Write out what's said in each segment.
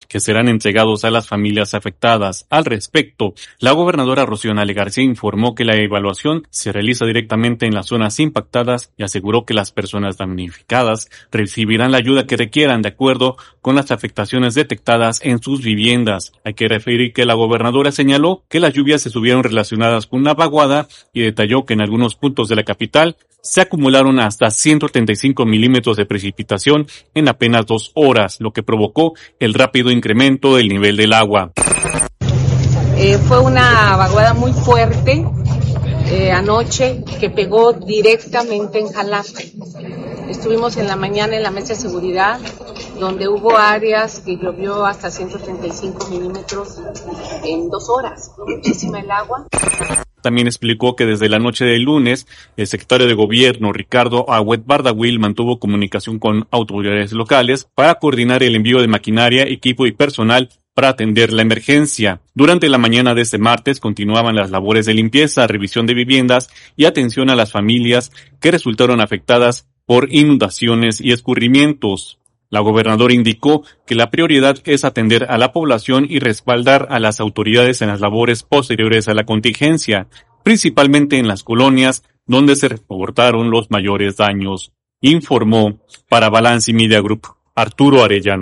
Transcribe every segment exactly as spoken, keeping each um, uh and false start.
que serán entregados a las familias afectadas. Al respecto, la gobernadora Rocío Nale García informó que la evaluación se realiza directamente en las zonas impactadas y aseguró que las personas damnificadas recibirán la ayuda que requieran de acuerdo con las afectaciones detectadas en sus viviendas. Hay que referir que la gobernadora señaló que las lluvias se estuvieron relacionadas con una vaguada y detalló que en algunos puntos de la capital se acumularon hasta ciento treinta y cinco milímetros de precipitación en apenas dos horas, lo que provocó el rápido incremento del nivel del agua. Eh, fue una vaguada muy fuerte eh, anoche que pegó directamente en Jalapa. Estuvimos en la mañana en la mesa de seguridad, donde hubo áreas que llovió hasta ciento treinta y cinco milímetros en dos horas, muchísima el agua. También explicó que desde la noche del lunes, el secretario de Gobierno, Ricardo Agüed Bardawil, mantuvo comunicación con autoridades locales para coordinar el envío de maquinaria, equipo y personal para atender la emergencia. Durante la mañana de este martes continuaban las labores de limpieza, revisión de viviendas y atención a las familias que resultaron afectadas por inundaciones y escurrimientos. La gobernadora indicó que la prioridad es atender a la población y respaldar a las autoridades en las labores posteriores a la contingencia, principalmente en las colonias donde se reportaron los mayores daños, informó para Balance Media Group Arturo Arellano.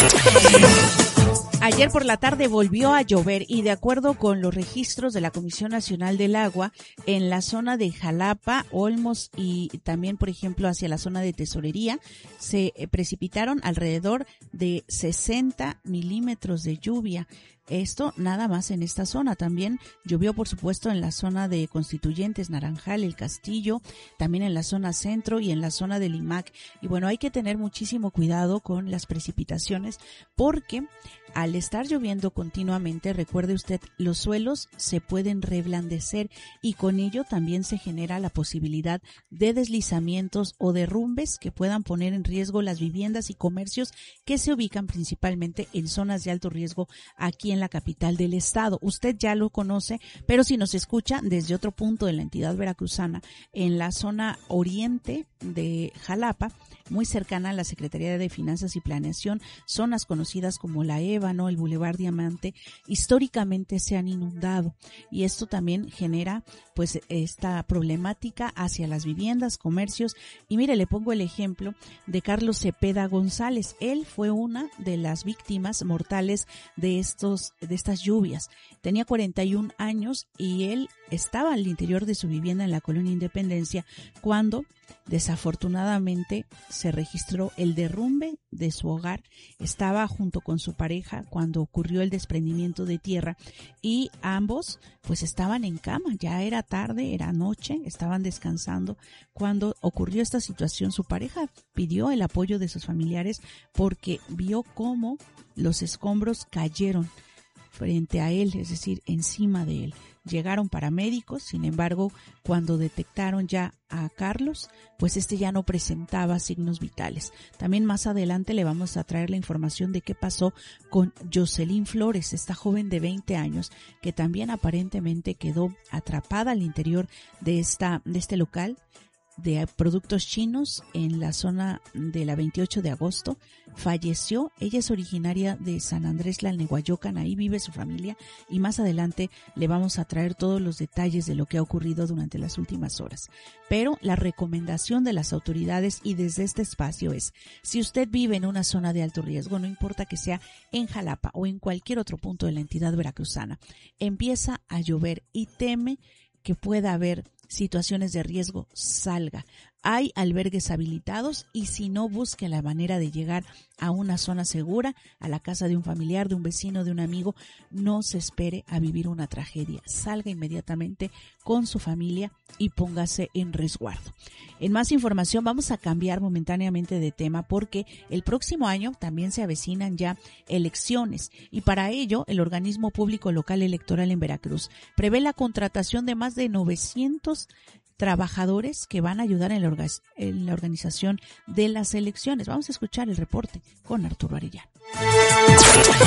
Ayer por la tarde volvió a llover y de acuerdo con los registros de la Comisión Nacional del Agua, en la zona de Jalapa, Olmos y también, por ejemplo, hacia la zona de Tesorería, se precipitaron alrededor de sesenta milímetros de lluvia. Esto nada más en esta zona. También llovió, por supuesto, en la zona de Constituyentes, Naranjal, El Castillo, también en la zona centro y en la zona del Limac. Y bueno, hay que tener muchísimo cuidado con las precipitaciones porque al estar lloviendo continuamente, recuerde usted, los suelos se pueden reblandecer y con ello también se genera la posibilidad de deslizamientos o derrumbes que puedan poner en riesgo las viviendas y comercios que se ubican principalmente en zonas de alto riesgo aquí en la capital del estado. Usted ya lo conoce, pero si nos escucha desde otro punto de la entidad veracruzana, en la zona oriente de Jalapa, muy cercana a la Secretaría de Finanzas y Planeación, zonas conocidas como la Ébano, el Boulevard Diamante, históricamente se han inundado y esto también genera pues esta problemática hacia las viviendas, comercios. Y mire, le pongo el ejemplo de Carlos Cepeda González. Él fue una de las víctimas mortales de estos de estas lluvias. Tenía cuarenta y un años y él estaba al interior de su vivienda en la Colonia Independencia cuando desafortunadamente se registró el derrumbe de su hogar. Estaba junto con su pareja cuando ocurrió el desprendimiento de tierra y ambos pues estaban en cama. Ya era tarde, era noche, estaban descansando cuando ocurrió esta situación. Su pareja pidió el apoyo de sus familiares porque vio cómo los escombros cayeron frente a él, es decir, encima de él. Llegaron paramédicos, sin embargo, cuando detectaron ya a Carlos, pues este ya no presentaba signos vitales. También más adelante le vamos a traer la información de qué pasó con Jocelyn Flores, esta joven de veinte años, que también aparentemente quedó atrapada al interior de esta, de este local de productos chinos en la zona de la veintiocho de agosto. Falleció. Ella es originaria de San Andrés Tlalnehuayocan, ahí vive su familia y más adelante le vamos a traer todos los detalles de lo que ha ocurrido durante las últimas horas. Pero la recomendación de las autoridades y desde este espacio es, si usted vive en una zona de alto riesgo, no importa que sea en Jalapa o en cualquier otro punto de la entidad veracruzana, empieza a llover y teme que pueda haber situaciones de riesgo, salga. Hay albergues habilitados y si no, busque la manera de llegar a una zona segura, a la casa de un familiar, de un vecino, de un amigo. No se espere a vivir una tragedia. Salga inmediatamente con su familia y póngase en resguardo. En más información, vamos a cambiar momentáneamente de tema porque el próximo año también se avecinan ya elecciones y para ello el organismo público local electoral en Veracruz prevé la contratación de más de novecientos trabajadores que van a ayudar en la, orga- en la organización de las elecciones. Vamos a escuchar el reporte con Arturo Arellano.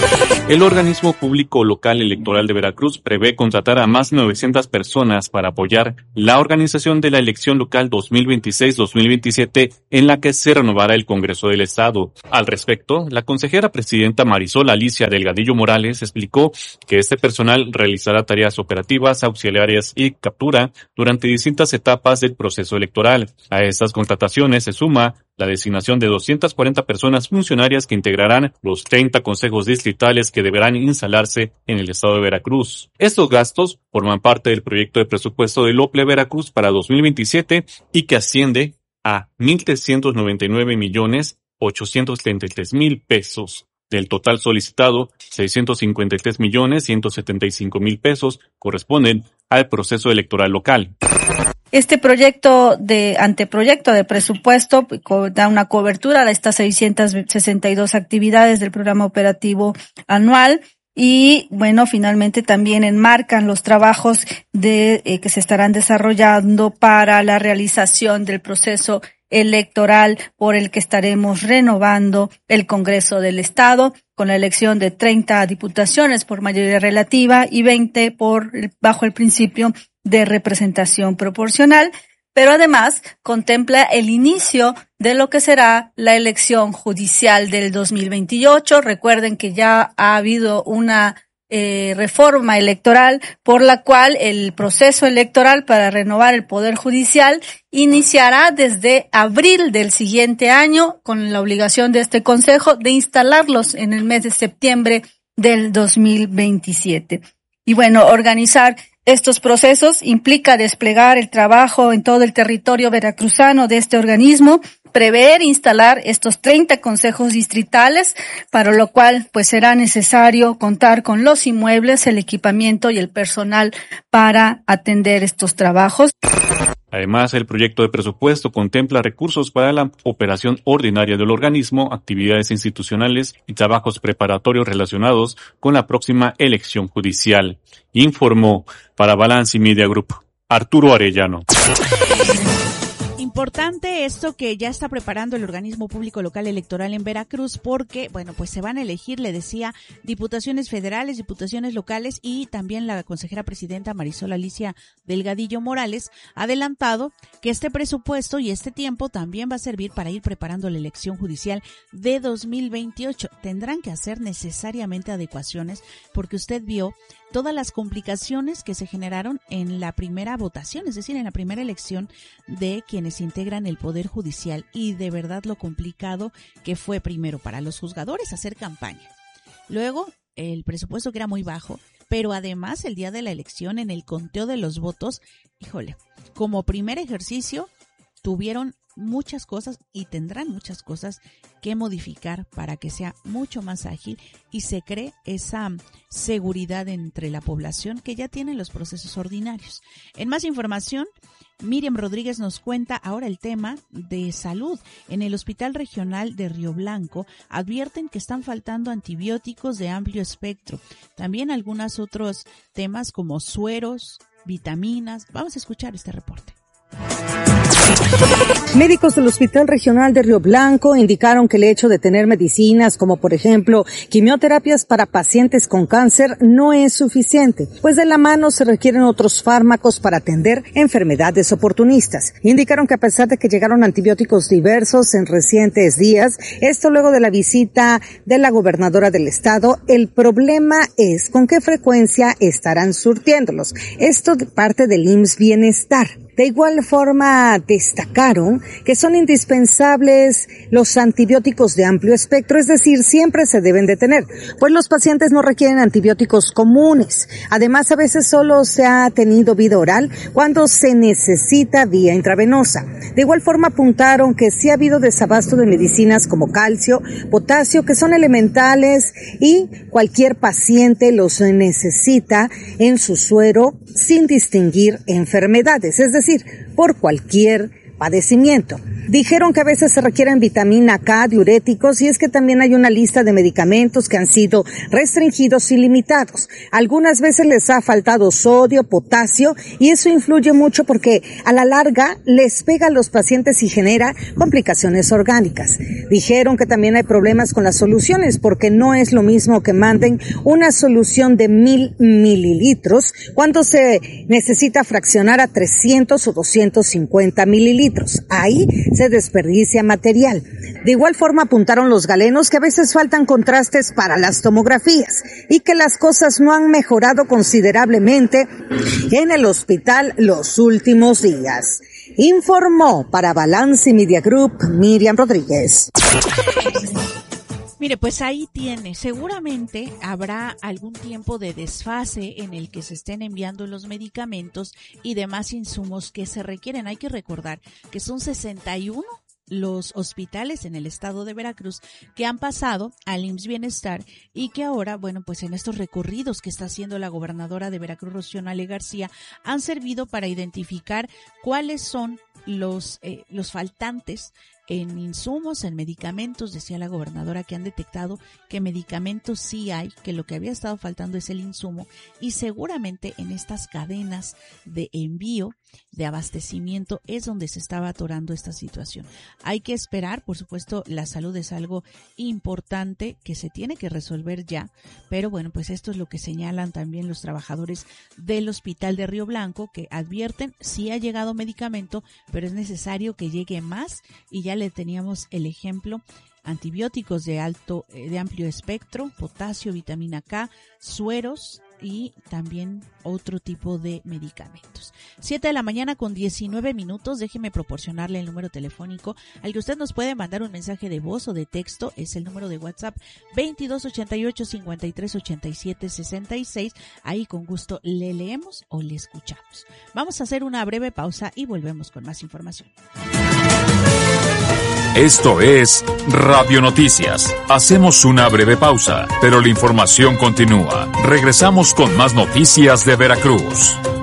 El organismo público local electoral de Veracruz prevé contratar a más de novecientas personas para apoyar la organización de la elección local dos mil veintiséis dos mil veintisiete en la que se renovará el Congreso del Estado. Al respecto, la consejera presidenta Marisol Alicia Delgadillo Morales explicó que este personal realizará tareas operativas, auxiliares y captura durante distintas etapas del proceso electoral. A estas contrataciones se suma la designación de doscientas cuarenta personas funcionarias que integrarán los treinta consejos distritales que deberán instalarse en el estado de Veracruz. Estos gastos forman parte del proyecto de presupuesto del O P L E Veracruz para dos mil veintisiete y que asciende a mil trescientos noventa y nueve millones ochocientos treinta y tres mil pesos. Del total solicitado, seiscientos cincuenta y tres millones ciento setenta y cinco mil pesos corresponden al proceso electoral local. Este proyecto de anteproyecto de presupuesto da una cobertura a estas seiscientas sesenta y dos actividades del programa operativo anual y, bueno, finalmente también enmarcan los trabajos de eh, que se estarán desarrollando para la realización del proceso electoral por el que estaremos renovando el Congreso del Estado con la elección de treinta diputaciones por mayoría relativa y veinte por bajo el principio de representación proporcional, pero además contempla el inicio de lo que será la elección judicial del dos mil veintiocho. Recuerden que ya ha habido una eh, reforma electoral por la cual el proceso electoral para renovar el Poder Judicial iniciará desde abril del siguiente año con la obligación de este Consejo de instalarlos en el mes de septiembre del dos mil veintisiete. Y bueno, organizar estos procesos implica desplegar el trabajo en todo el territorio veracruzano de este organismo, prever instalar estos treinta consejos distritales, para lo cual pues será necesario contar con los inmuebles, el equipamiento y el personal para atender estos trabajos. Además, el proyecto de presupuesto contempla recursos para la operación ordinaria del organismo, actividades institucionales y trabajos preparatorios relacionados con la próxima elección judicial. Informó para Balance Media Group Arturo Arellano. Importante esto que ya está preparando el organismo público local electoral en Veracruz porque, bueno, pues se van a elegir, le decía, diputaciones federales, diputaciones locales y también la consejera presidenta Marisol Alicia Delgadillo Morales ha adelantado que este presupuesto y este tiempo también va a servir para ir preparando la elección judicial de dos mil veintiocho. Tendrán que hacer necesariamente adecuaciones porque usted vio todas las complicaciones que se generaron en la primera votación, es decir, en la primera elección de quienes integran el Poder Judicial y de verdad lo complicado que fue primero para los juzgadores hacer campaña. Luego, el presupuesto que era muy bajo, pero además el día de la elección en el conteo de los votos, híjole, como primer ejercicio tuvieron muchas cosas y tendrán muchas cosas que modificar para que sea mucho más ágil y se cree esa seguridad entre la población que ya tiene los procesos ordinarios. En más información, Miriam Rodríguez nos cuenta ahora el tema de salud. En el Hospital Regional de Río Blanco advierten que están faltando antibióticos de amplio espectro. También algunos otros temas como sueros, vitaminas. Vamos a escuchar este reporte. Médicos del Hospital Regional de Río Blanco indicaron que el hecho de tener medicinas como por ejemplo quimioterapias para pacientes con cáncer no es suficiente, pues de la mano se requieren otros fármacos para atender enfermedades oportunistas. Indicaron que a pesar de que llegaron antibióticos diversos en recientes días, esto luego de la visita de la gobernadora del estado, el problema es con qué frecuencia estarán surtiéndolos. Esto de parte del I M S S Bienestar. De igual forma, destacaron que son indispensables los antibióticos de amplio espectro, es decir, siempre se deben de tener, pues los pacientes no requieren antibióticos comunes. Además, a veces solo se ha tenido vía oral cuando se necesita vía intravenosa. De igual forma, apuntaron que sí ha habido desabasto de medicinas como calcio, potasio, que son elementales y cualquier paciente los necesita en su suero sin distinguir enfermedades, es decir, por cualquier padecimiento. Dijeron que a veces se requieren vitamina K, diuréticos, y es que también hay una lista de medicamentos que han sido restringidos y limitados. Algunas veces les ha faltado sodio, potasio, y eso influye mucho porque a la larga les pega a los pacientes y genera complicaciones orgánicas. Dijeron que también hay problemas con las soluciones porque no es lo mismo que manden una solución de mil mililitros cuando se necesita fraccionar a trescientos o doscientos cincuenta mililitros. Ahí se desperdicia material. De igual forma apuntaron los galenos que a veces faltan contrastes para las tomografías y que las cosas no han mejorado considerablemente en el hospital los últimos días. Informó para Balance Media Group Miriam Rodríguez. Mire, pues ahí tiene. Seguramente habrá algún tiempo de desfase en el que se estén enviando los medicamentos y demás insumos que se requieren. Hay que recordar que son sesenta y uno los hospitales en el estado de Veracruz que han pasado al I M S S Bienestar y que ahora, bueno, pues en estos recorridos que está haciendo la gobernadora de Veracruz, Rocío Nale García, han servido para identificar cuáles son los, eh, los faltantes en insumos, en medicamentos. Decía la gobernadora que han detectado que medicamentos sí hay, que lo que había estado faltando es el insumo, y seguramente en estas cadenas de envío, de abastecimiento, es donde se estaba atorando esta situación. Hay que esperar, por supuesto, la salud es algo importante que se tiene que resolver ya, pero bueno, pues esto es lo que señalan también los trabajadores del Hospital de Río Blanco, que advierten, sí ha llegado medicamento, pero es necesario que llegue más, y ya le teníamos el ejemplo: antibióticos de alto, de amplio espectro, potasio, vitamina K, sueros y también otro tipo de medicamentos. Siete de la mañana con diecinueve minutos. Déjeme proporcionarle el número telefónico al que usted nos puede mandar un mensaje de voz o de texto. Es el número de WhatsApp veintidós ochenta y ocho, cincuenta y tres, ochenta y siete, sesenta y seis. Ahí con gusto le leemos o le escuchamos. Vamos a hacer una breve pausa y volvemos con más información. Esto es Radio Noticias. Hacemos una breve pausa, pero la información continúa. Regresamos con más noticias de Veracruz.